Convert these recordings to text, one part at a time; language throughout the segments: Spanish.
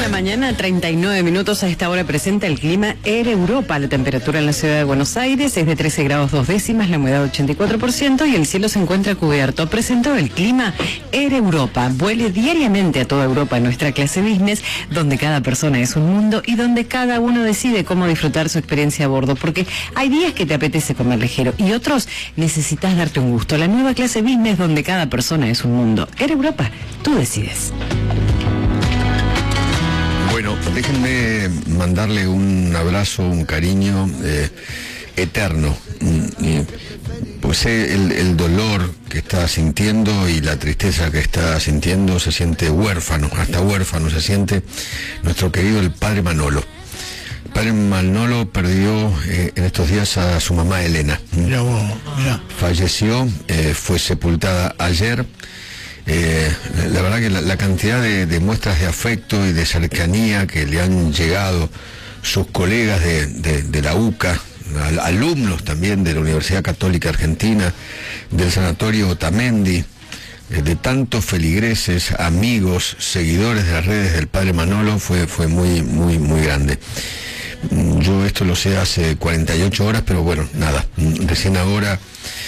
la mañana, 39 minutos. A esta hora presenta el clima Air Europa. La temperatura en la ciudad de Buenos Aires es de 13 grados 2 décimas, la humedad 84% y el cielo se encuentra cubierto. Presentó el clima Air Europa. Vuele diariamente a toda Europa en nuestra clase business, donde cada persona es un mundo y donde cada uno decide cómo disfrutar su experiencia a bordo. Porque hay días que te apetece comer ligero y otros necesitas darte un gusto. La nueva clase business, donde cada persona es un mundo. Air Europa, tú decides. Bueno, déjenme mandarle un abrazo, un cariño eterno. Pues sé el dolor que está sintiendo y la tristeza que está sintiendo, se siente huérfano, hasta huérfano se siente nuestro querido el padre Manolo. El padre Manolo perdió en estos días a su mamá Elena. Mirá vos, mirá. Falleció, fue sepultada ayer. La verdad que la cantidad de muestras de afecto y de cercanía que le han llegado sus colegas de la UCA, alumnos también de la Universidad Católica Argentina, del Sanatorio Otamendi, de tantos feligreses, amigos, seguidores de las redes del padre Manolo, fue muy, muy, muy grande. Yo esto lo sé hace 48 horas, pero bueno, nada, recién ahora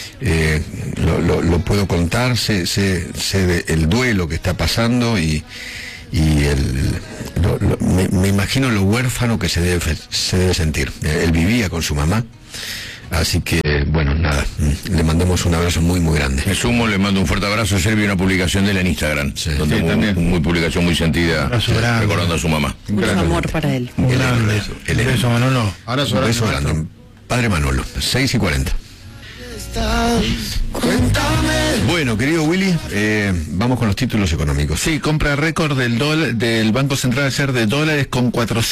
lo puedo contar, sé el duelo que está pasando y me imagino lo huérfano que se debe sentir. Él vivía con su mamá, así que bueno, nada, le mandamos un abrazo muy muy grande. Me sumo, le mando un fuerte abrazo. Ayer vi una publicación de él en Instagram, donde muy publicación muy sentida, recordando a su mamá. Mucho amor para él. Un gran beso. Un beso, Manolo. Un beso grande. Padre Manolo, 6:40. Bueno, querido Willy, vamos con los títulos económicos. Sí, compra récord del Banco Central ayer de dólares con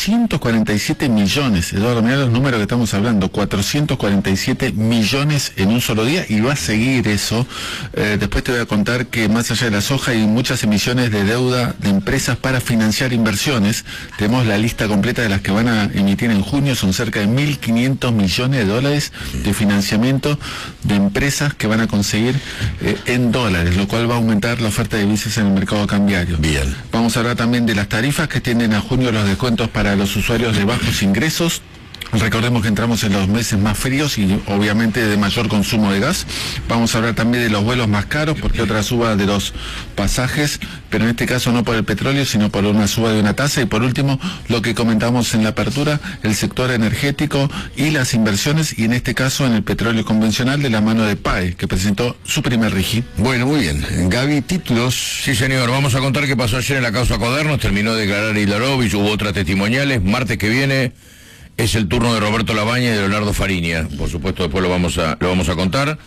447 millones. Eduardo, mirá los números que estamos hablando, 447 millones en un solo día, y va a seguir eso. Después te voy a contar que más allá de la soja hay muchas emisiones de deuda de empresas para financiar inversiones. Tenemos la lista completa de las que van a emitir en junio, son cerca de 1.500 millones de dólares de financiamiento de empresas que van a conseguir en dólares, lo cual va a aumentar la oferta de divisas en el mercado cambiario. Bien. Vamos a hablar también de las tarifas que tienen a junio los descuentos para los usuarios de bajos ingresos. Recordemos que entramos en los meses más fríos y obviamente de mayor consumo de gas. Vamos a hablar también de los vuelos más caros, porque otra suba de los pasajes, pero en este caso no por el petróleo, sino por una suba de una tasa. Y por último, lo que comentamos en la apertura, el sector energético y las inversiones, y en este caso en el petróleo convencional, de la mano de PAE, que presentó su primer RIGI. Bueno, muy bien. Gaby, títulos. Sí, señor, vamos a contar qué pasó ayer en la causa Codernos. Terminó de declarar Hilarovich, hubo otras testimoniales. Martes que viene es el turno de Roberto Labaña y de Leonardo Fariña. Por supuesto, después lo vamos a contar.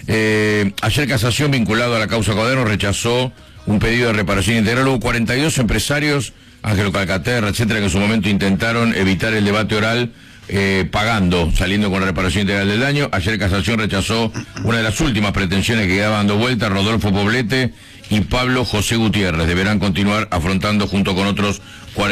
Ayer Casación, vinculado a la causa Codernos, rechazó un pedido de reparación integral. Hubo 42 empresarios, Ángelo Calcaterra, etcétera, que en su momento intentaron evitar el debate oral pagando, saliendo con la reparación integral del daño. Ayer Casación rechazó una de las últimas pretensiones que quedaba dando vuelta, Rodolfo Poblete y Pablo José Gutiérrez. Deberán continuar afrontando junto con otros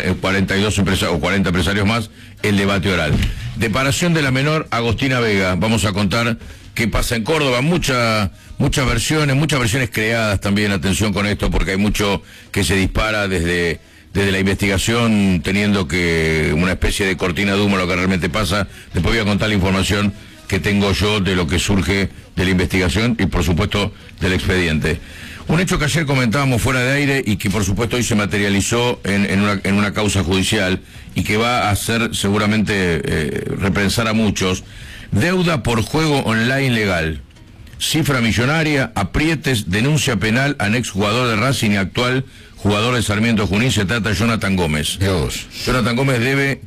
42 empresarios o 40 empresarios más el debate oral. Deparación de la menor Agostina Vega. Vamos a contar qué pasa en Córdoba. Muchas versiones creadas también. Atención con esto, porque hay mucho que se dispara desde la investigación, teniendo que una especie de cortina de humo lo que realmente pasa. Después voy a contar la información que tengo yo de lo que surge de la investigación y por supuesto del expediente. Un hecho que ayer comentábamos fuera de aire y que por supuesto hoy se materializó en una causa judicial y que va a hacer seguramente repensar a muchos. Deuda por juego online legal. Cifra millonaria, aprietes, denuncia penal al exjugador de Racing y actual jugador de Sarmiento Junín. Se trata de Jonathan Gómez. Dios. Jonathan Gómez debe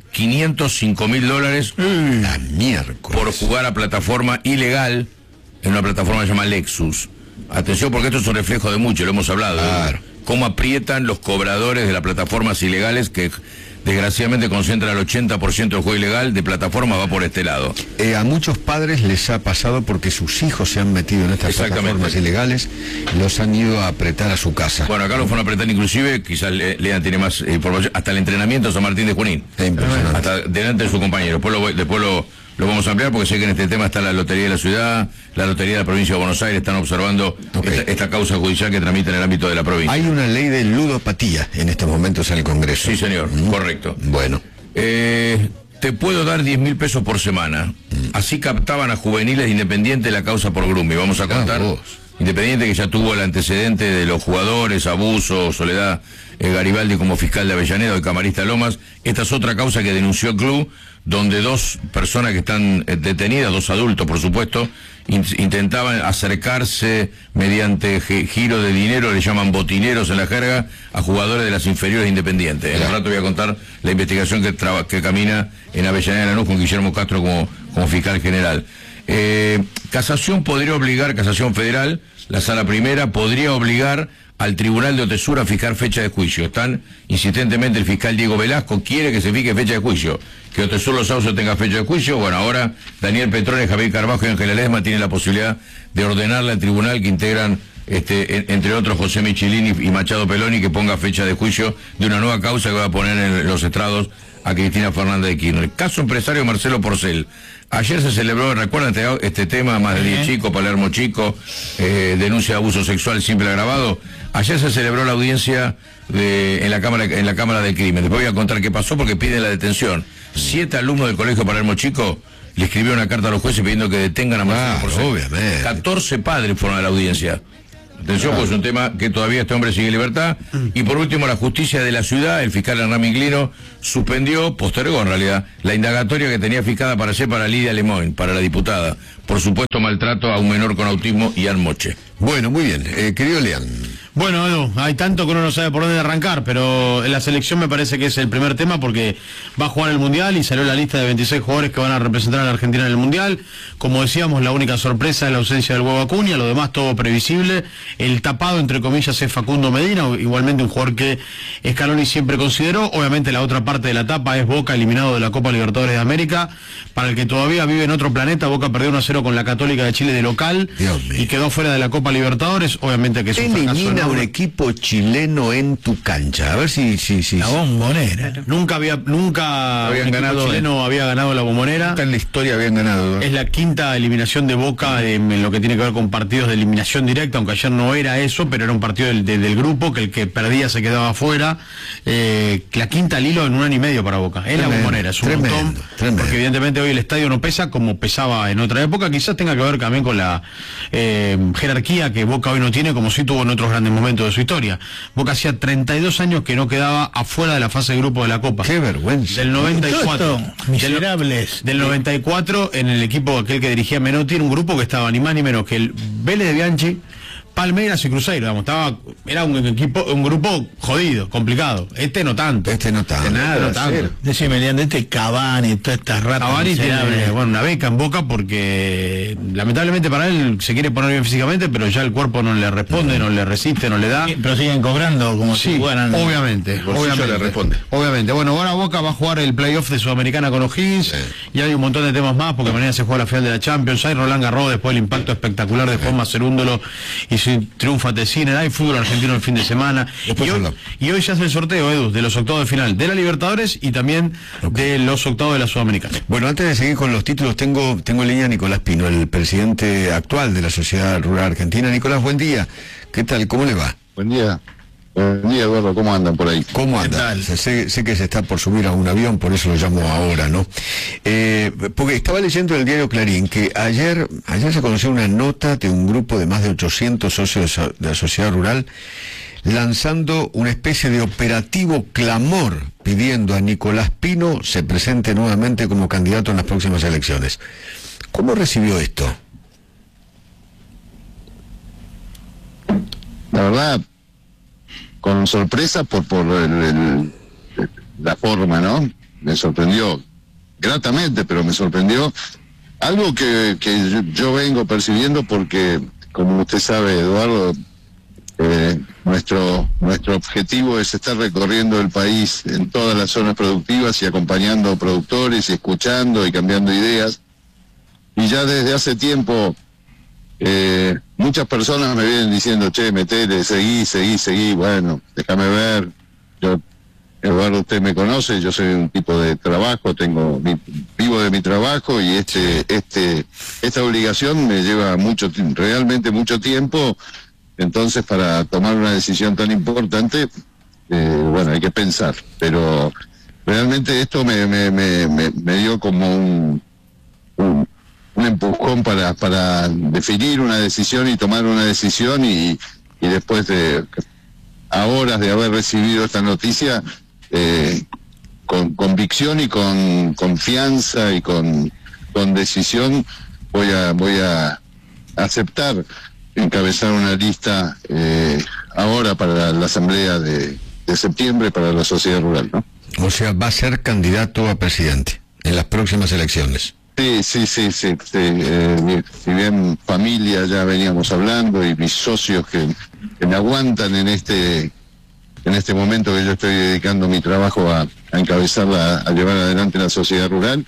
$505.000 La miércoles. por jugar a plataforma ilegal en una plataforma que se llama Lexus. Atención, porque esto es un reflejo de mucho, lo hemos hablado. Claro. Cómo aprietan los cobradores de las plataformas ilegales que desgraciadamente concentran el 80% del juego ilegal de plataformas, va por este lado. A muchos padres les ha pasado porque sus hijos se han metido en estas plataformas ilegales, los han ido a apretar a su casa. Bueno, acá lo fueron a apretar inclusive, quizás Lean tiene más información, hasta el entrenamiento de San Martín de Junín. Es impresionante. Hasta delante de su compañero, después lo vamos a ampliar porque sé que en este tema está la Lotería de la Ciudad, la Lotería de la Provincia de Buenos Aires, están observando esta causa judicial que tramita en el ámbito de la provincia. Hay una ley de ludopatía en estos momentos en el Congreso. Sí, señor, correcto. Bueno. Te puedo dar 10.000 pesos por semana. Así captaban a juveniles de Independiente la causa por grooming. Vamos a contar. Independiente que ya tuvo el antecedente de los jugadores, abuso, Soledad Garibaldi como fiscal de Avellaneda, el camarista Lomas. Esta es otra causa que denunció el club, donde 2 personas que están detenidas, 2 adultos por supuesto, intentaban acercarse mediante giro de dinero, le llaman botineros en la jerga, a jugadores de las inferiores de Independiente. En un rato voy a contar la investigación que camina en Avellaneda Lanús con Guillermo Castro como fiscal general. Casación podría obligar, Casación Federal, la Sala Primera podría obligar al Tribunal de Otesur a fijar fecha de juicio. Insistentemente el fiscal Diego Velasco quiere que se fije fecha de juicio, que Otesur Los Sauces tenga fecha de juicio. Bueno, ahora Daniel Petrone, Javier Carbajo y Ángela Ledesma tienen la posibilidad de ordenarle al tribunal, que integran entre otros José Michilini y Machado Peloni, que ponga fecha de juicio de una nueva causa que va a poner en los estrados a Cristina Fernández de Kirchner. Caso empresario Marcelo Porcel. Ayer se celebró, ¿recuerdan este tema? Más de 10 chicos, Palermo chico, denuncia de abuso sexual simple agravado. Ayer se celebró la audiencia en la Cámara del Crimen. Después voy a contar qué pasó porque piden la detención. 7 alumnos del colegio Palermo chico le escribieron una carta a los jueces pidiendo que detengan a Marcelo Porcel. Obviamente. 14 padres fueron a la audiencia. Atención, pues es un tema que todavía este hombre sigue en libertad. Y por último, la justicia de la ciudad, el fiscal Hernán Minglino, postergó en realidad, la indagatoria que tenía fijada para hacer para Lidia Lemoyne, para la diputada, por supuesto maltrato a un menor con autismo y Moche. Bueno, muy bien. Querido Lean. Bueno, Edu, hay tanto que uno no sabe por dónde arrancar, pero en la selección me parece que es el primer tema porque va a jugar el Mundial y salió la lista de 26 jugadores que van a representar a la Argentina en el Mundial. Como decíamos, la única sorpresa es la ausencia del Huevo Acuña, lo demás todo previsible. El tapado, entre comillas, es Facundo Medina, igualmente un jugador que Scaloni siempre consideró. Obviamente la otra parte de la tapa es Boca, eliminado de la Copa Libertadores de América. Para el que todavía vive en otro planeta, Boca perdió 1-0 con la Católica de Chile de local y quedó fuera de la Copa Libertadores. Obviamente que es un fracaso. Un equipo chileno en tu cancha, a ver si la Bombonera. Nunca habían ganado, chileno había ganado la Bombonera. Nunca en la historia habían ganado. Es la quinta eliminación de Boca en lo que tiene que ver con partidos de eliminación directa, aunque ayer no era eso, pero era un partido del grupo, que el que perdía se quedaba afuera. La quinta al hilo en 1 año y medio para Boca. Es la Bombonera, es un montón, porque evidentemente hoy el estadio no pesa como pesaba en otra época. Quizás tenga que ver también con la jerarquía que Boca hoy no tiene, como sí tuvo en otros grandes momentos de su historia. Boca hacía 32 años que no quedaba afuera de la fase de grupo de la Copa. ¡Qué vergüenza! Del 94. Miserables. Del 94, en el equipo aquel que dirigía Menotti, era un grupo que estaba ni más ni menos que el Vélez de Bianchi, Palmeiras y Cruzeiro, digamos, era un grupo jodido, complicado. No tanto. Decime, Leandro, Cavani, todas estas ratas. Cavani tiene, una beca en Boca porque lamentablemente para él se quiere poner bien físicamente, pero ya el cuerpo no le responde, no le resiste, no le da. Pero siguen cobrando como si fueran. Obviamente le responde. Obviamente. Bueno, ahora Boca va a jugar el playoff de Sudamericana con O'Higgins y hay un montón de temas más porque mañana se juega la final de la Champions. Hay Roland Garros, después el impacto espectacular de Juan Cerúndolo y su triunfo Tesiner. Hay fútbol argentino el fin de semana. Y hoy se hace el sorteo, Edu, de los octavos de final de la Libertadores y también de los octavos de la Sudamericana. Bueno, antes de seguir con los títulos, tengo en línea a Nicolás Pino, el presidente actual de la Sociedad Rural Argentina. Nicolás, buen día. ¿Qué tal? ¿Cómo le va? Buen día. Buen día, Eduardo. ¿Cómo andan por ahí? ¿Cómo andan? Sé que se está por subir a un avión, por eso lo llamo ahora, ¿no? Porque estaba leyendo en el diario Clarín que ayer se conoció una nota de un grupo de más de 800 socios de la sociedad rural lanzando una especie de operativo clamor pidiendo a Nicolás Pino se presente nuevamente como candidato en las próximas elecciones. ¿Cómo recibió esto? La verdad, con sorpresa por la forma, ¿no? Me sorprendió gratamente, pero me sorprendió algo que yo vengo percibiendo porque, como usted sabe, Eduardo, nuestro objetivo es estar recorriendo el país en todas las zonas productivas y acompañando productores y escuchando y cambiando ideas. Y ya desde hace tiempo muchas personas me vienen diciendo, che, metele, seguí, bueno, déjame ver. Yo, Eduardo, usted me conoce, yo soy un tipo de trabajo, vivo productivo de mi trabajo, y esta obligación me lleva realmente mucho tiempo. Entonces, para tomar una decisión tan importante, bueno, hay que pensar, pero realmente esto me dio como un empujón para definir una decisión y tomar una decisión, y después a horas de haber recibido esta noticia, con convicción y con confianza y con decisión, voy a aceptar encabezar una lista ahora para la asamblea de septiembre para la sociedad rural, ¿no? O sea, va a ser candidato a presidente en las próximas elecciones. Sí. Si bien familia ya veníamos hablando, y mis socios que me aguantan en este momento que yo estoy dedicando mi trabajo a encabezar, a llevar adelante la sociedad rural,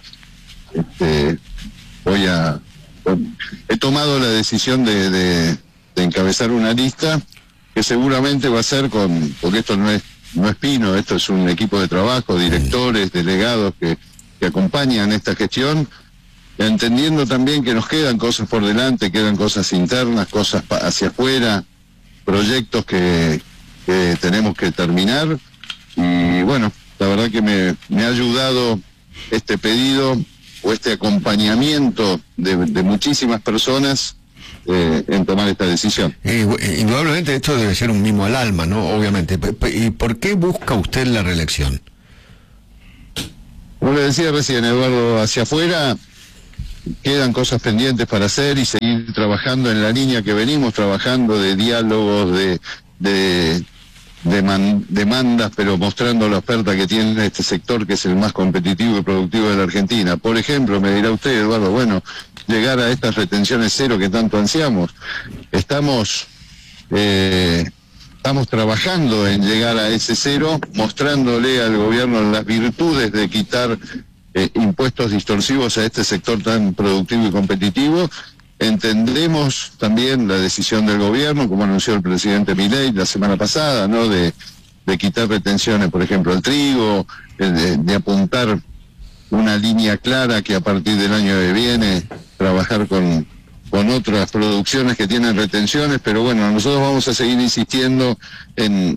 he tomado la decisión de encabezar una lista que seguramente va a ser porque esto no es Pino, esto es un equipo de trabajo, directores, delegados que acompañan esta gestión, entendiendo también que nos quedan cosas por delante, quedan cosas internas, cosas hacia afuera, proyectos que tenemos que terminar. Y bueno, la verdad que me ha ayudado este pedido o este acompañamiento de muchísimas personas en tomar esta decisión. Indudablemente esto debe ser un mimo al alma, ¿no? Obviamente. ¿Y por qué busca usted la reelección? Como le decía recién, Eduardo, hacia afuera quedan cosas pendientes para hacer y seguir trabajando en la línea que venimos trabajando, de diálogos, de demandas, pero mostrando la oferta que tiene este sector, que es el más competitivo y productivo de la Argentina. Por ejemplo, me dirá usted, Eduardo, bueno, llegar a estas retenciones cero que tanto ansiamos. Estamos trabajando en llegar a ese cero, mostrándole al gobierno las virtudes de quitar impuestos distorsivos a este sector tan productivo y competitivo. Entendemos también la decisión del gobierno, como anunció el presidente Milei la semana pasada, ¿no? De quitar retenciones, por ejemplo, al trigo, de apuntar una línea clara que a partir del año que viene trabajar con otras producciones que tienen retenciones. Pero bueno, nosotros vamos a seguir insistiendo en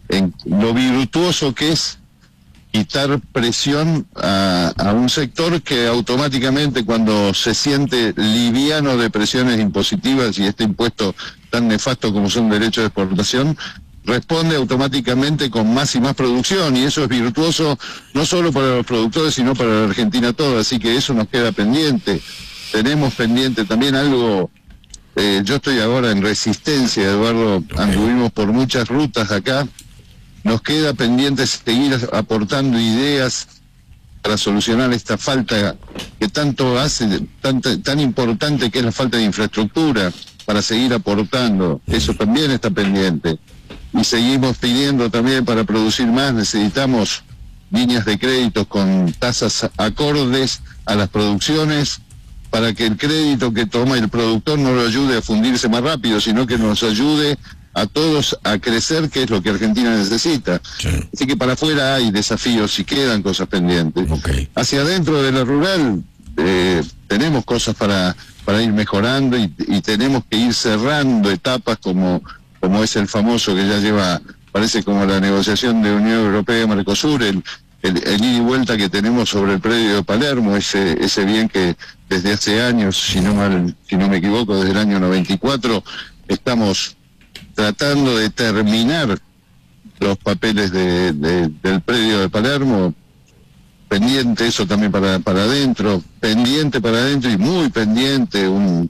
lo virtuoso que es quitar presión a un sector que automáticamente, cuando se siente liviano de presiones impositivas y este impuesto tan nefasto como son derechos de exportación, responde automáticamente con más y más producción, y eso es virtuoso no solo para los productores, sino para la Argentina toda. Así que eso nos queda pendiente. Tenemos pendiente también algo. Yo estoy ahora en Resistencia, Eduardo, anduvimos por muchas rutas acá. Nos queda pendiente seguir aportando ideas para solucionar esta falta que tanto hace, tan importante, que es la falta de infraestructura, para seguir aportando. Eso también está pendiente. Y seguimos pidiendo también, para producir más, necesitamos líneas de créditos con tasas acordes a las producciones, para que el crédito que toma el productor no lo ayude a fundirse más rápido, sino que nos ayude a todos a crecer, que es lo que Argentina necesita. Sí. Así que para afuera hay desafíos y quedan cosas pendientes. Okay. Hacia adentro de la rural tenemos cosas para ir mejorando, y tenemos que ir cerrando etapas como es el famoso, que ya lleva, parece como la negociación de Unión Europea-Mercosur, el ida y vuelta que tenemos sobre el predio de Palermo, ese bien que desde hace años, si no me equivoco, desde el año 94, estamos tratando de terminar los papeles del predio de Palermo. Pendiente eso también para adentro, y muy pendiente un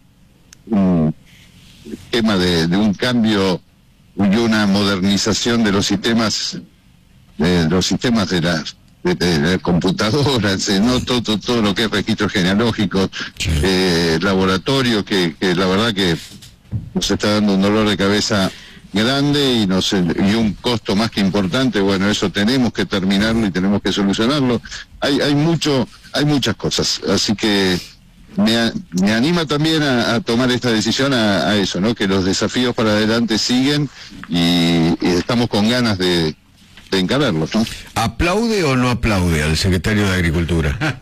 tema de un cambio y una modernización de los sistemas de las computadoras, no todo lo que es registros genealógicos, laboratorio, que la verdad que nos está dando un dolor de cabeza grande y un costo más que importante. Bueno, eso tenemos que terminarlo y tenemos que solucionarlo. Hay muchas cosas, así que me anima también a tomar esta decisión, a eso, ¿no? Que los desafíos para adelante siguen, y estamos con ganas de encararlos, ¿no? ¿Aplaude o no aplaude al secretario de Agricultura?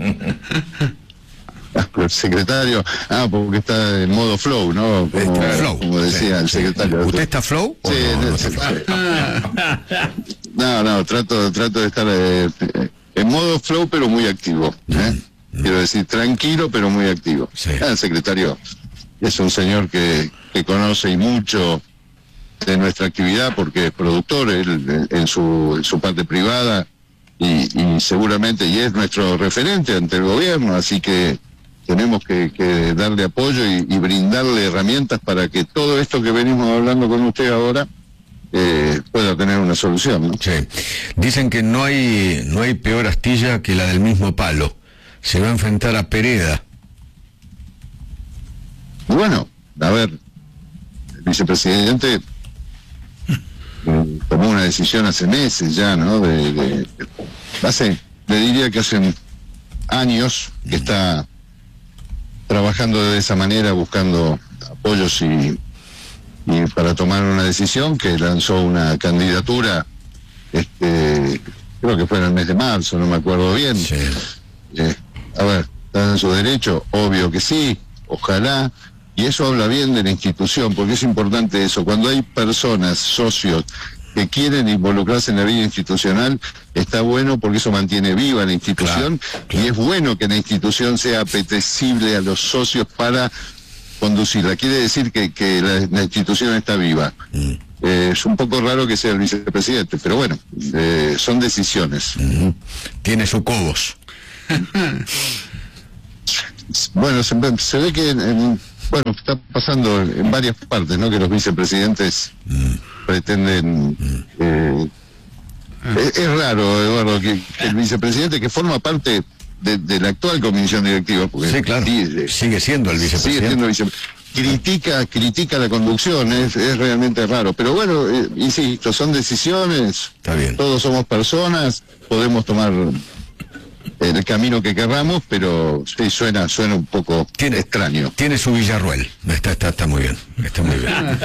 El secretario, porque está en modo flow, ¿no? Como decía el secretario. ¿Usted está flow? Sí, no está flow? No, trato de estar en modo flow, pero muy activo. Quiero decir, tranquilo, pero muy activo. Sí. El secretario es un señor que conoce y mucho de nuestra actividad, porque es productor él, en su parte privada, y seguramente, y es nuestro referente ante el gobierno, así que tenemos que darle apoyo y brindarle herramientas para que todo esto que venimos hablando con usted ahora pueda tener una solución, ¿no? Sí. Dicen que no hay peor astilla que la del mismo palo. Se va a enfrentar a Pereda. Bueno, a ver, el vicepresidente tomó una decisión hace meses ya, ¿no? Le diría que hace años que está trabajando de esa manera, buscando apoyos y para tomar una decisión, que lanzó una candidatura, creo que fue en el mes de marzo, no me acuerdo bien. Sí. A ver, ¿están en su derecho? Obvio que sí, ojalá, y eso habla bien de la institución, porque es importante eso, cuando hay personas, socios, que quieren involucrarse en la vida institucional, está bueno porque eso mantiene viva la institución, claro. Y es bueno que la institución sea apetecible a los socios para conducirla. Quiere decir que la institución está viva. Es un poco raro que sea el vicepresidente, pero bueno, son decisiones. Tiene su cobos. Bueno, se ve que está pasando en varias partes, ¿no? Que los vicepresidentes pretenden... es raro, Eduardo, que el vicepresidente, que forma parte de la actual comisión directiva, porque sí, claro, sigue siendo el vicepresidente, critica la conducción, es realmente raro, pero bueno, insisto, son decisiones. Está bien. Todos somos personas, podemos tomar el camino que querramos, pero sí, suena un poco extraño. Tiene su Villarruel. Está muy bien. Está muy bien.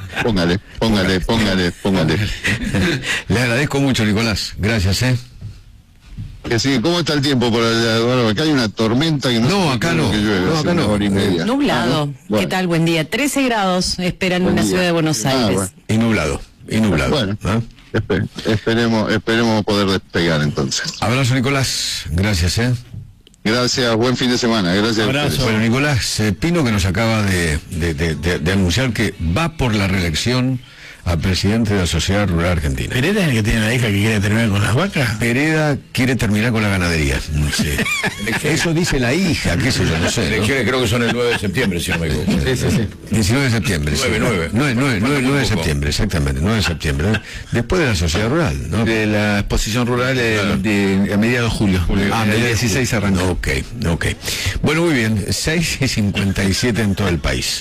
Póngale. Le agradezco mucho, Nicolás. Gracias, Que sí, ¿cómo está el tiempo por allá, Eduardo? Acá hay una tormenta que acá no. Que llueve, acá no. Hora y media. Nublado. Bueno. ¿Qué tal? Buen día. 13 grados esperan en la ciudad de Buenos Aires. Bueno. Y nublado. Bueno. Esperemos poder despegar entonces. Abrazo, Nicolás. Gracias, Gracias, buen fin de semana. Gracias. Abrazo. Bueno, Nicolás Pino, que nos acaba de anunciar que va por la reelección a presidente de la Sociedad Rural Argentina. ¿Pereda es el que tiene una hija que quiere terminar con las vacas? Pereda quiere terminar con la ganadería. No sé. Eso dice la hija, qué sé yo, no sé. Elecciones creo que son el 9 de septiembre, si no me equivoco. Sí. 19 de septiembre. 9 de septiembre, exactamente, 9 de septiembre. Después de la Sociedad Rural, ¿no? De la exposición rural a mediados de julio. El 16 arrancó. Ok. Bueno, muy bien, 6:57 en todo el país.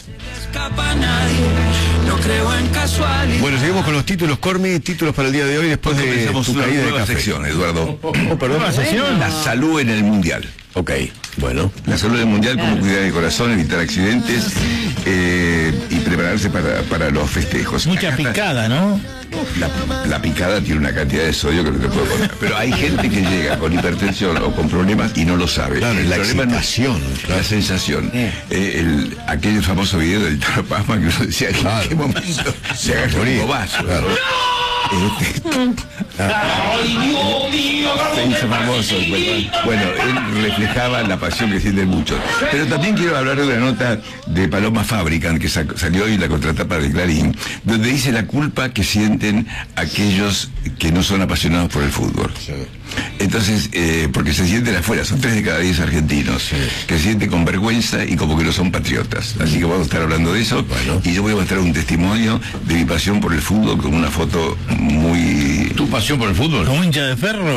No creo en casualidad. Bueno, seguimos con los títulos, Cormi, títulos para el día de hoy, después de tu caída de café. Sección, Eduardo. Perdón. La salud en el Mundial. Ok, bueno. La salud en el Mundial, cómo cuidar el corazón, evitar accidentes y prepararse para los festejos. Mucha Acá está- picada, ¿no? La picada tiene una cantidad de sodio que no te puedo contar. Pero hay gente que llega con hipertensión o con problemas y no lo sabe. Claro, El la problema no- excitación, claro. La sensación. Aquel famoso video del Toro Pazman que uno decía, Claro. ¿en qué momento se agarra morir. un bobazo? Claro. Se hizo famoso. Bueno, él reflejaba la pasión que sienten muchos. Pero también quiero hablar de una nota de Paloma Fabricant que salió hoy en la contratapa de Clarín, donde dice la culpa que sienten aquellos que no son apasionados por el fútbol. Entonces, porque se sienten afuera, son 3 de cada 10 argentinos que se sienten con vergüenza y como que no son patriotas. Así que vamos a estar hablando de eso. Y yo voy a mostrar un testimonio de mi pasión por el fútbol con una foto muy... ¿Tu pasión por el fútbol? ¿Como hincha de ferro?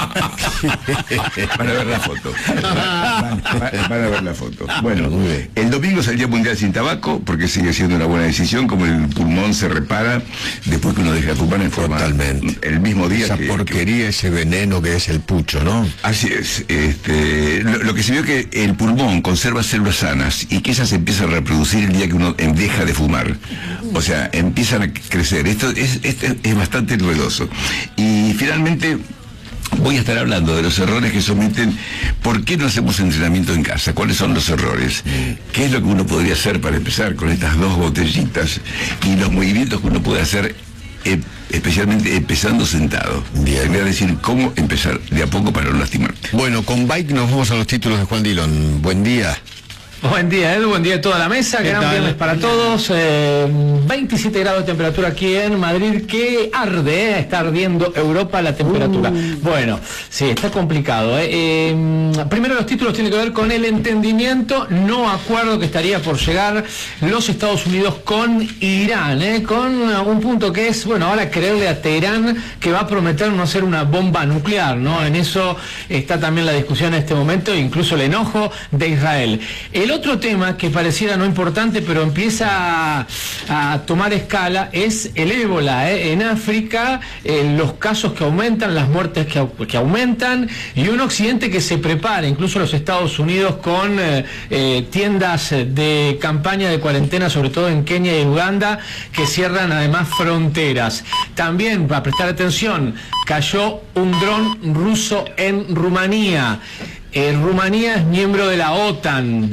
Van a ver la foto. Van a ver la foto. Bueno, el domingo es el Día Mundial sin Tabaco, porque sigue siendo una buena decisión, como el pulmón se repara después que uno deja de fumar en forma... Totalmente. El mismo día esa porquería, ese veneno que es el pucho, ¿no? Así es. Lo que se vio que el pulmón conserva células sanas y que esas se empiezan a reproducir el día que uno deja de fumar. O sea, empiezan a crecer. Esto es bastante novedoso. Y finalmente voy a estar hablando de los errores que someten. ¿Por qué no hacemos entrenamiento en casa? ¿Cuáles son los errores? ¿Qué es lo que uno podría hacer para empezar con estas 2 botellitas? Y los movimientos que uno puede hacer, especialmente empezando sentado. Bien. Te voy a decir cómo empezar de a poco para no lastimarte. Bueno, con Bike nos vamos a los títulos de Juan Dillon. Buen día. Buen día, Edu, buen día a toda la mesa, gran viernes para todos. 27 grados de temperatura aquí en Madrid, que arde, está ardiendo Europa la temperatura. Bueno, sí, está complicado. Primero los títulos tienen que ver con el entendimiento, no acuerdo que estaría por llegar los Estados Unidos con Irán, con un punto que es, bueno, ahora creerle a Teherán que va a prometer no hacer una bomba nuclear, ¿no? En eso está también la discusión en este momento, incluso el enojo de Israel. El otro tema que pareciera no importante, pero empieza a tomar escala, es el ébola. En África, los casos que aumentan, las muertes que aumentan, y un occidente que se prepara, incluso los Estados Unidos, con tiendas de campaña de cuarentena, sobre todo en Kenia y Uganda, que cierran además fronteras. También, para prestar atención, cayó un dron ruso en Rumanía. Rumanía es miembro de la OTAN,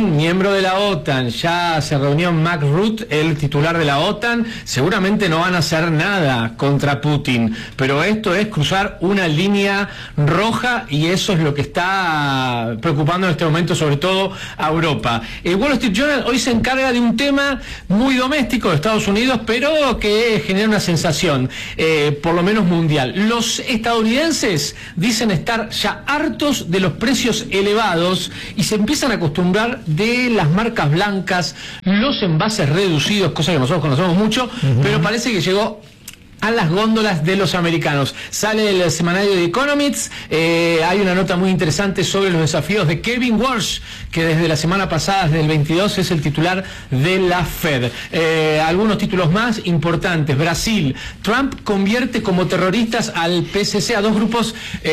ya se reunió Mark Rutte, el titular de la OTAN. Seguramente no van a hacer nada contra Putin, pero esto es cruzar una línea roja, y eso es lo que está preocupando en este momento sobre todo a Europa. El Wall Street Journal hoy se encarga de un tema muy doméstico de Estados Unidos, pero que genera una sensación, por lo menos mundial. Los estadounidenses dicen estar ya hartos de los precios elevados y se empiezan a acostumbrar de las marcas blancas, los envases reducidos, cosa que nosotros conocemos mucho, pero parece que llegó a las góndolas de los americanos. Sale el semanario de Economics, hay una nota muy interesante sobre los desafíos de Kevin Walsh, que desde la semana pasada, desde el 22, es el titular de la Fed. Algunos títulos más importantes. Brasil, Trump convierte como terroristas al PCC, a dos grupos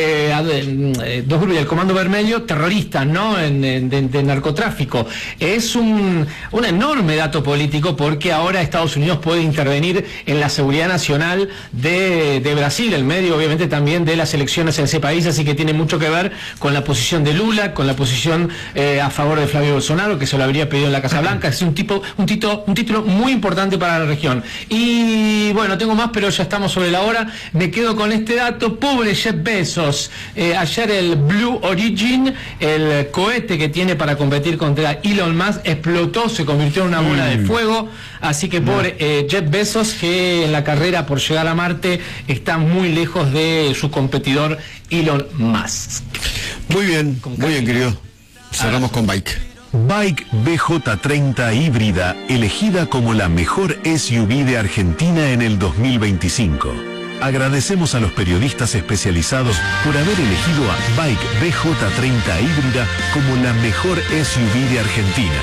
del Comando Vermelho, terroristas, ¿no? De narcotráfico. Es un enorme dato político, porque ahora Estados Unidos puede intervenir en la seguridad nacional de Brasil, en medio obviamente también de las elecciones en ese país, así que tiene mucho que ver con la posición de Lula, con la posición a favor de Flavio Bolsonaro, que se lo habría pedido en la Casa Blanca. Es un título muy importante para la región. Y bueno, tengo más, pero ya estamos sobre la hora. Me quedo con este dato. Pobre Jeff Bezos. Ayer el Blue Origin, el cohete que tiene para competir contra Elon Musk, explotó, se convirtió en una bola de fuego. Así que pobre Jeff Bezos, que en la carrera por llegar a Marte está muy lejos de su competidor Elon Musk. Muy bien, querido. Cerramos con Bike. Bike BJ30 híbrida, elegida como la mejor SUV de Argentina en el 2025. Agradecemos a los periodistas especializados por haber elegido a Bike BJ30 híbrida como la mejor SUV de Argentina.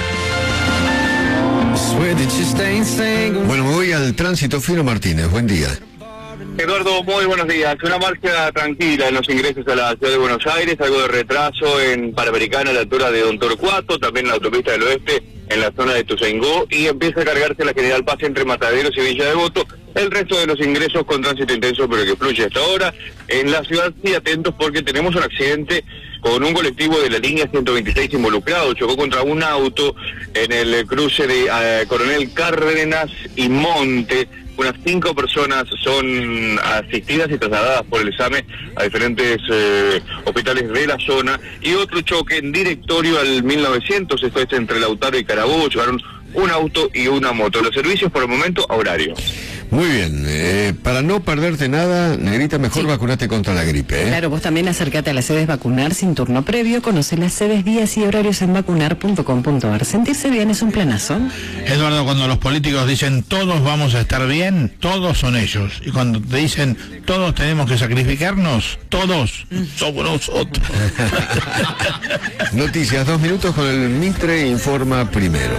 Bueno, me voy al tránsito. Fino Martínez, buen día. Eduardo, muy buenos días. Una marcha tranquila en los ingresos a la ciudad de Buenos Aires, algo de retraso en Panamericana a la altura de Don Torcuato, también en la autopista del Oeste en la zona de Ituzaingó, y empieza a cargarse la General Paz entre Mataderos y Villa Devoto. El resto de los ingresos con tránsito intenso, pero que fluye hasta ahora. En la ciudad, sí, atentos porque tenemos un accidente con un colectivo de la línea 126 involucrado. Chocó contra un auto en el cruce de Coronel Cárdenas y Monte. Unas 5 personas son asistidas y trasladadas por el examen a diferentes hospitales de la zona. Y otro choque en directorio al 1900, esto es entre Lautaro y Carabobo. Llevaron un auto y una moto. Los servicios por el momento a horario. Muy bien, para no perderte nada, Negrita, mejor vacunate contra la gripe. Claro, vos también acércate a las sedes Vacunar sin turno previo, conoce las sedes, días y horarios en vacunar.com.ar. Sentirse bien es un planazo. Eduardo, cuando los políticos dicen todos vamos a estar bien, todos son ellos. Y cuando te dicen todos tenemos que sacrificarnos, todos somos nosotros. Noticias, 2 minutos con el Mitre Informa Primero.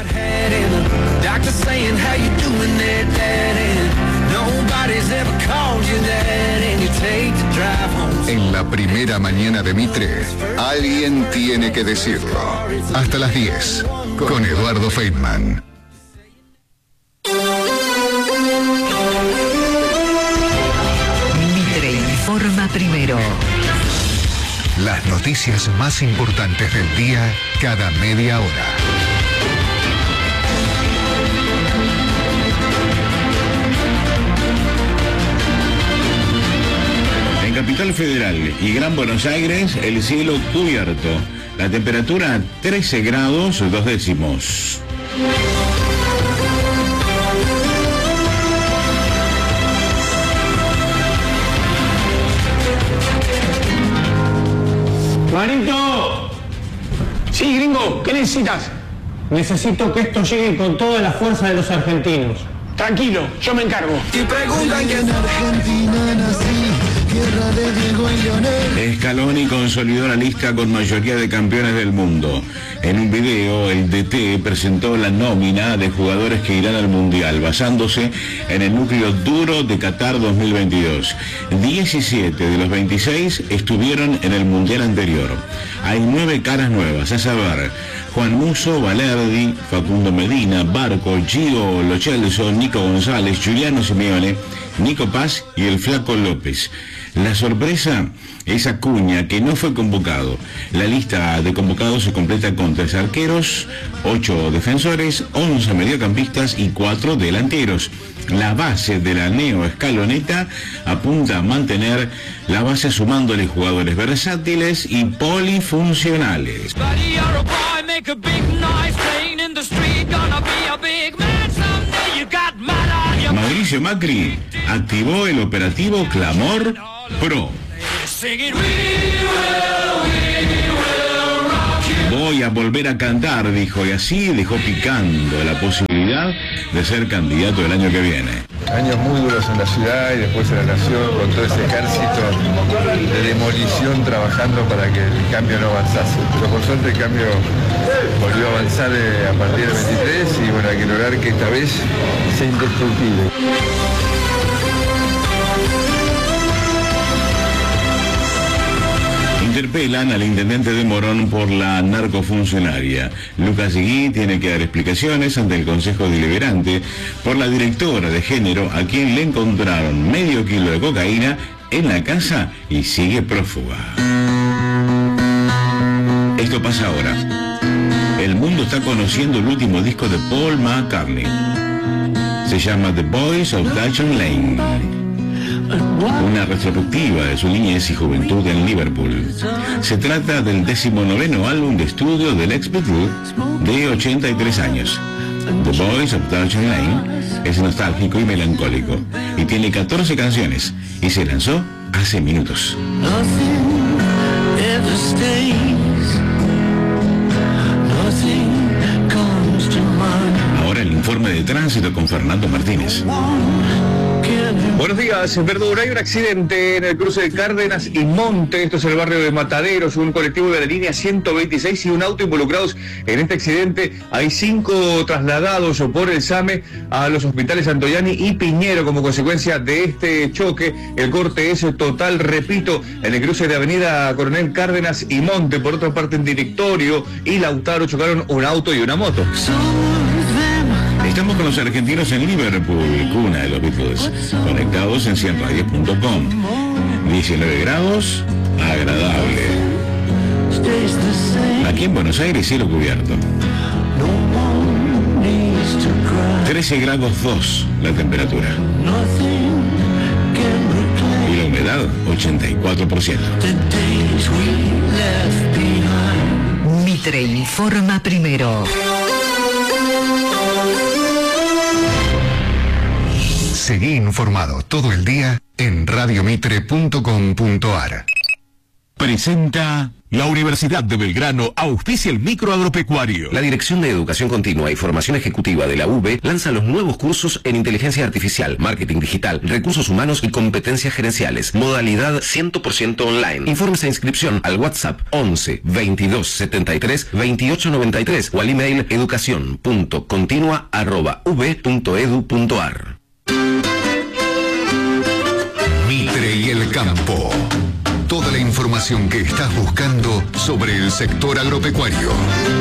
En la primera mañana de Mitre, alguien tiene que decirlo. Hasta las 10, con Eduardo Feynman. Mitre Informa Primero. Las noticias más importantes del día cada media hora. En Capital Federal y Gran Buenos Aires, el cielo cubierto. La temperatura 13 grados 2 décimos. ¡Marito! Sí, gringo, ¿qué necesitas? Necesito que esto llegue con toda la fuerza de los argentinos. Tranquilo, yo me encargo. Y preguntan que en Argentina nací, tierra de Diego y Leonel. Scaloni consolidó la lista con mayoría de campeones del mundo. En un video, el DT presentó la nómina de jugadores que irán al Mundial, basándose en el núcleo duro de Qatar 2022. 17 de los 26 estuvieron en el Mundial anterior. Hay 9 caras nuevas, a saber, Juan Musso, Valerdi, Facundo Medina, Barco, Gio Lo Celso, Nico González, Giuliano Simeone, Nico Paz y el Flaco López. La sorpresa es Acuña, que no fue convocado. La lista de convocados se completa con 3 arqueros, 8 defensores, 11 mediocampistas y 4 delanteros. La base de la neo-escaloneta apunta a mantener la base sumándole jugadores versátiles y polifuncionales. Mauricio Macri activó el operativo Clamor Pro. Voy a volver a cantar, dijo, y así dejó picando la posibilidad de ser candidato el año que viene. Años muy duros en la ciudad y después en la nación, con todo ese ejército de demolición trabajando para que el cambio no avanzase. Pero por suerte el cambio volvió a avanzar a partir del 23 y bueno, hay que lograr que esta vez sea indestructible. Interpelan al intendente de Morón por la narcofuncionaria. Lucas Seguí tiene que dar explicaciones ante el Consejo Deliberante por la directora de género, a quien le encontraron medio kilo de cocaína en la casa y sigue prófuga. Esto pasa ahora. El mundo está conociendo el último disco de Paul McCartney. Se llama The Boys of Dutton Lane. Una retrospectiva de su niñez y juventud en Liverpool. Se trata del 19º álbum de estudio del ex Beatle de 83 años. The Boys of Dutton Lane es nostálgico y melancólico y tiene 14 canciones y se lanzó hace minutos. Ahora el informe de tránsito con Fernando Martínez. Buenos días, Verdura. Hay un accidente en el cruce de Cárdenas y Monte, esto es el barrio de Mataderos, un colectivo de la línea 126 y un auto involucrados en este accidente. Hay 5 trasladados por el SAME a los hospitales Antoyani y Piñero como consecuencia de este choque. El corte es total, repito, en el cruce de avenida Coronel Cárdenas y Monte. Por otra parte, en Directorio y Lautaro chocaron un auto y una moto. Estamos con los argentinos en Liverpool, cuna de los Beatles, conectados en 100radio.com. 19 grados, agradable. Aquí en Buenos Aires, cielo cubierto. 13 grados 2 la temperatura. Y la humedad, 84%. Mitre Informa Primero. Seguí informado todo el día en radiomitre.com.ar. Presenta... La Universidad de Belgrano auspicia el microagropecuario. La Dirección de Educación Continua y Formación Ejecutiva de la UB lanza los nuevos cursos en Inteligencia Artificial, Marketing Digital, Recursos Humanos y Competencias Gerenciales. Modalidad 100% online. Informes e inscripción al WhatsApp 11 22 73 28 93 o al email educacion.continua@ub.edu.ar. Mitre y el campo. Toda la información que estás buscando sobre el sector agropecuario.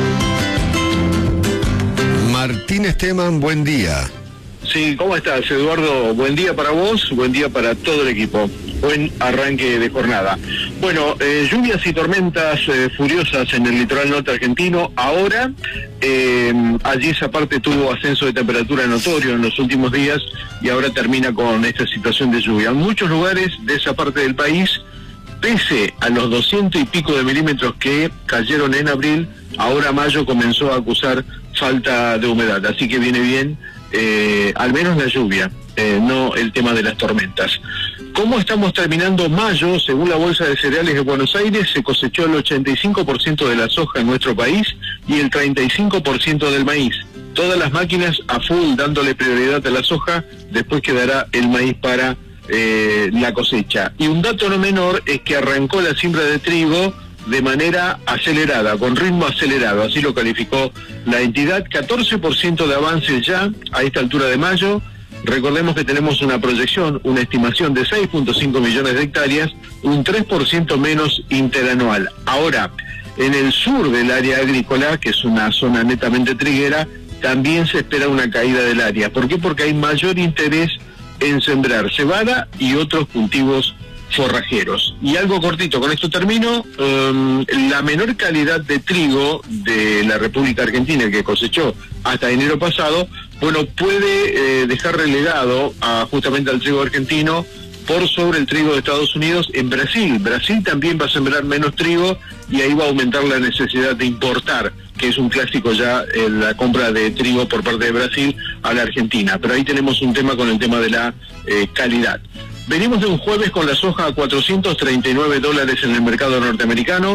Martín Esteban, buen día. Sí, ¿cómo estás, Eduardo? Buen día para vos, buen día para todo el equipo. Buen arranque de jornada. Bueno, lluvias y tormentas furiosas en el litoral norte argentino. Ahora, allí esa parte tuvo ascenso de temperatura notorio en los últimos días y ahora termina con esta situación de lluvia. En muchos lugares de esa parte del país, pese a los 200 y pico de milímetros que cayeron en abril, ahora mayo comenzó a acusar falta de humedad, así que viene bien, al menos la lluvia, no el tema de las tormentas. ¿Cómo estamos terminando mayo? Según la Bolsa de Cereales de Buenos Aires, se cosechó el 85% de la soja en nuestro país y el 35% del maíz. Todas las máquinas a full dándole prioridad a la soja, después quedará el maíz para la cosecha. Y un dato no menor es que arrancó la siembra de trigo de manera acelerada, con ritmo acelerado, así lo calificó la entidad. 14% de avance ya a esta altura de mayo. Recordemos que tenemos una proyección, una estimación de 6.5 millones de hectáreas, un 3% menos interanual. Ahora, en el sur del área agrícola, que es una zona netamente triguera, también se espera una caída del área. ¿Por qué? Porque hay mayor interés en sembrar cebada y otros cultivos forrajeros. Y algo cortito, con esto termino, la menor calidad de trigo de la República Argentina que cosechó hasta enero pasado, bueno, puede dejar relegado justamente al trigo argentino por sobre el trigo de Estados Unidos en Brasil. Brasil también va a sembrar menos trigo y ahí va a aumentar la necesidad de importar, que es un clásico ya la compra de trigo por parte de Brasil a la Argentina. Pero ahí tenemos un tema con el tema de la calidad. Venimos de un jueves con la soja a $439 en el mercado norteamericano,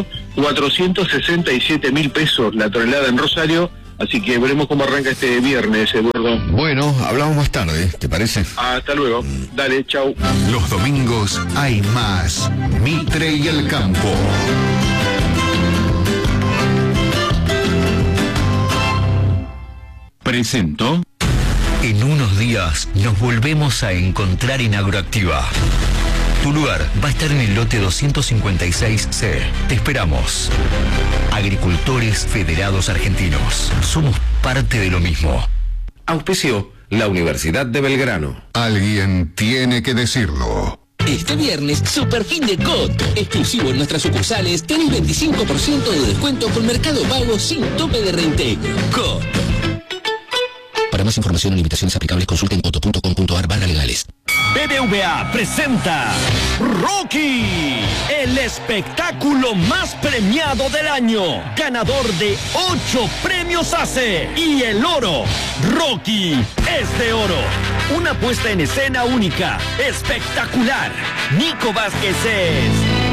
467.000 pesos la tonelada en Rosario, así que veremos cómo arranca este viernes, Eduardo. Bueno, hablamos más tarde, ¿te parece? Hasta luego. Dale, chau. Los domingos hay más Mitre y el campo. Presento. En unos días nos volvemos a encontrar en Agroactiva. Tu lugar va a estar en el lote 256C. Te esperamos. Agricultores Federados Argentinos. Somos parte de lo mismo. Auspició la Universidad de Belgrano. Alguien tiene que decirlo. Este viernes, super fin de Coto. Exclusivo en nuestras sucursales, tenés 25% de descuento con Mercado Pago sin tope de reintegro. Coto. Para más información y limitaciones aplicables, consulten coto.com.ar/legales. BBVA presenta Rocky, el espectáculo más premiado del año, ganador de 8 premios ACE y el oro. Rocky es de oro, una puesta en escena única, espectacular. Nico Vázquez es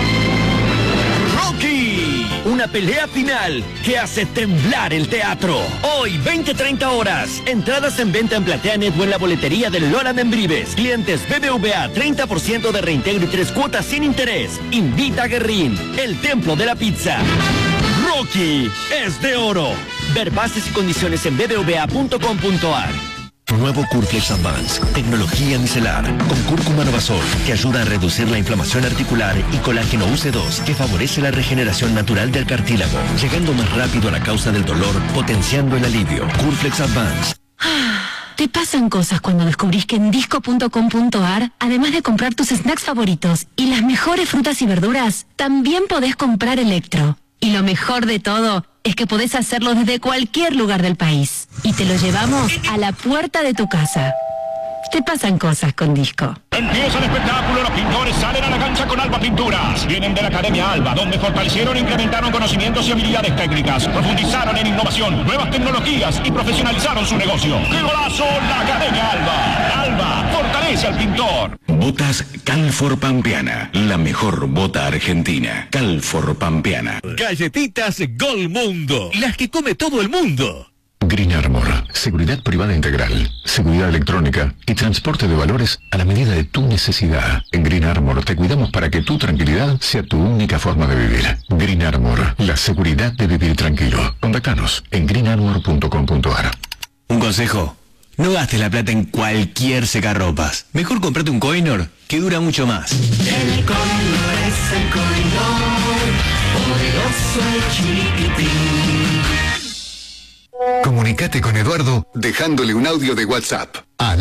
Rocky, una pelea final que hace temblar el teatro. Hoy, 20-30 horas. Entradas en venta en PlateaNet o en la boletería del Lola Membrives. Clientes BBVA, 30% de reintegro y 3 cuotas sin interés. Invita a Guerrín, el templo de la pizza. Rocky es de oro. Ver bases y condiciones en bbva.com.ar. Nuevo Curflex Advance, tecnología micelar, con cúrcuma novasol, que ayuda a reducir la inflamación articular, y colágeno UC2, que favorece la regeneración natural del cartílago, llegando más rápido a la causa del dolor, potenciando el alivio. Curflex Advance. Te pasan cosas cuando descubrís que en disco.com.ar, además de comprar tus snacks favoritos y las mejores frutas y verduras, también podés comprar electro. Y lo mejor de todo es que podés hacerlo desde cualquier lugar del país. Y te lo llevamos a la puerta de tu casa. Te pasan cosas con Disco. Empieza el espectáculo, los pintores salen a la cancha con Alba Pinturas. Vienen de la Academia Alba, donde fortalecieron e incrementaron conocimientos y habilidades técnicas. Profundizaron en innovación, nuevas tecnologías y profesionalizaron su negocio. ¡Qué golazo! La Academia Alba. Alba, fortalece parece al pintor. Botas Calfor Pampeana, la mejor bota argentina. Calfor Pampeana. Galletitas Gol Mundo, las que come todo el mundo. Green Armor, seguridad privada integral, seguridad electrónica y transporte de valores a la medida de tu necesidad. En Green Armor te cuidamos para que tu tranquilidad sea tu única forma de vivir. Green Armor, la seguridad de vivir tranquilo. Contáctanos en greenarmor.com.ar. Un consejo, no gastes la plata en cualquier secarropas. Mejor comprate un Coinor que dura mucho más. El Coinor es el Coinor, poderoso y chiquitín. Comunicate con Eduardo dejándole un audio de WhatsApp al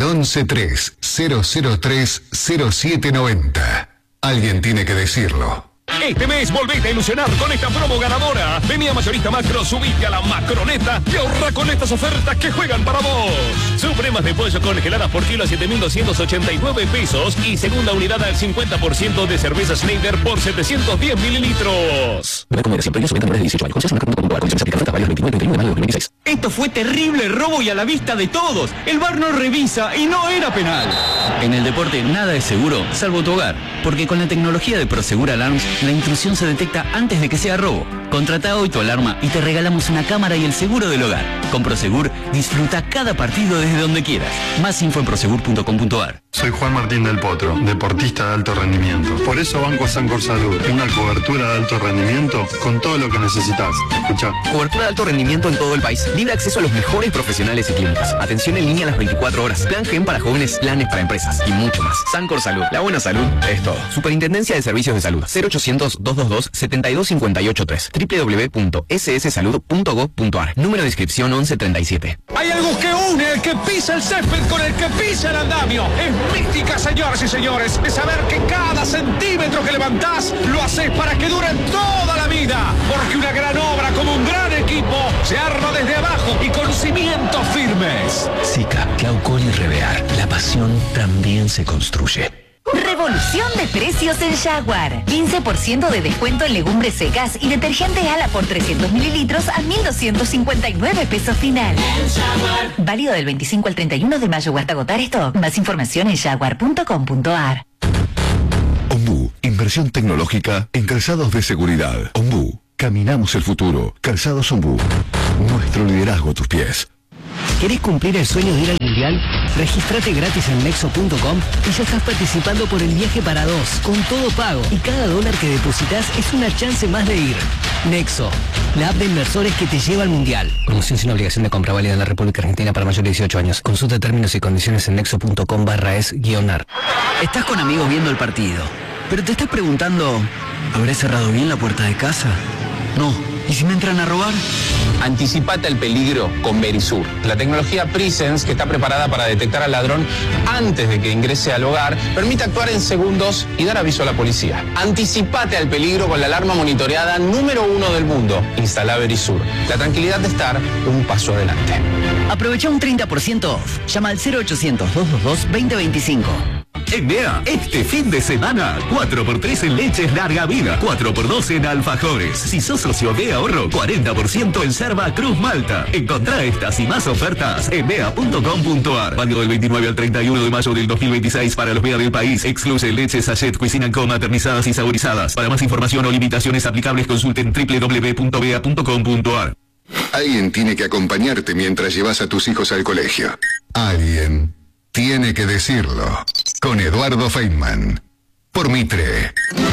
1130030790. Alguien tiene que decirlo. Este mes volvete a ilusionar con esta promo ganadora. Vení a Mayorista Macro, subite a la Macroneta y ahorra con estas ofertas que juegan para vos. Supremas de pollo congeladas por kilo a 7.289 pesos y segunda unidad al 50% de cerveza Schneider por 710 mililitros. Recomendación previa, sobre menores de 18 años. Condiciones aplicables hasta válidos 29 de mayo de 2026. Esto fue terrible robo y a la vista de todos. El VAR no revisa y no era penal. En el deporte nada es seguro, salvo tu hogar. Porque con la tecnología de Prosegur Alarms, la intrusión se detecta antes de que sea robo. Contrata hoy tu alarma y te regalamos una cámara y el seguro del hogar. Con Prosegur, disfruta cada partido desde donde quieras. Más info en prosegur.com.ar. Soy Juan Martín del Potro, deportista de alto rendimiento. Por eso banco a Sancor Salud, una cobertura de alto rendimiento con todo lo que necesitas. Escuchá. Cobertura de alto rendimiento en todo el país. Libre acceso a los mejores profesionales y clínicas. Atención en línea a las 24 horas. Plan GEM para jóvenes, planes para empresas y mucho más. Sancor Salud. La buena salud es todo. Superintendencia de Servicios de Salud. 0800-222-72583. www.sssalud.gov.ar. Número de inscripción 1137. Hay algo que une el que pisa el césped con el que pisa el andamio. Es mística, señoras y señores, de saber que cada centímetro que levantás lo haces para que dure toda la vida. Porque una gran obra como un gran equipo se arma desde abajo y con cimientos firmes. Sica, Claucol y Revear. La pasión también se construye. Revolución de precios en Jaguar. 15% de descuento en legumbres secas y detergente Ala por 300 mililitros a 1.259 pesos final. Válido del 25 al 31 de mayo o hasta agotar stock. Más información en jaguar.com.ar. Ombú, inversión tecnológica en calzados de seguridad. Ombú, caminamos el futuro. Calzados Ombú, nuestro liderazgo a tus pies. ¿Querés cumplir el sueño de ir al Mundial? Regístrate gratis en Nexo.com y ya estás participando por el viaje para dos, con todo pago. Y cada dólar que depositas es una chance más de ir. Nexo, la app de inversores que te lleva al Mundial. Promoción sin obligación de compra válida en la República Argentina para mayores de 18 años. Consulta términos y condiciones en Nexo.com/es-AR. Estás con amigos viendo el partido, pero te estás preguntando, ¿habré cerrado bien la puerta de casa? No. ¿Y si me entran a robar? Anticipate al peligro con Verisur, la tecnología Presence que está preparada para detectar al ladrón antes de que ingrese al hogar, permite actuar en segundos y dar aviso a la policía. Anticipate al peligro con la alarma monitoreada número 1 del mundo. Instala Verisur, la tranquilidad de estar un paso adelante. Aprovecha un 30% off. Llama al 0800-222-2025. EMEA, este fin de semana, 4x3 en leches larga vida, 4x2 en alfajores. Si sos socio de ahorro, 40% en Cerva Cruz Malta. Encontrá estas y más ofertas en emea.com.ar. Válido del 29 al 31 de mayo del 2026 para los MEA del país. Excluye leches Sachet Cuisine & Co maternizadas y saborizadas. Para más información o limitaciones aplicables, consulten www.bea.com.ar. Alguien tiene que acompañarte mientras llevas a tus hijos al colegio. Alguien tiene que decirlo. Con Eduardo Feynman. Por Mitre.